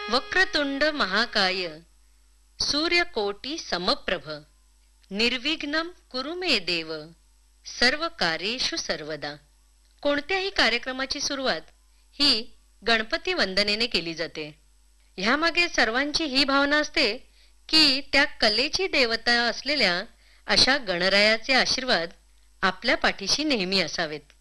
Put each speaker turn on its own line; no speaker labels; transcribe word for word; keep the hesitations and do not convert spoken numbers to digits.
वक्रतुंड महाकाय सूर्यकोटी समप्रभ निर्विघ्नं कुरु मे देव सर्व कार्येषु सर्वदा. कोणत्याही कार्यक्रमाची सुरुवात ही गणपती वंदनेने केली जाते. ह्यामागे सर्वांची ही भावना असते की त्या कलेची देवता असलेल्या अशा गणरायाचे आशीर्वाद आपल्या पाठीशी नेहमी असावेत.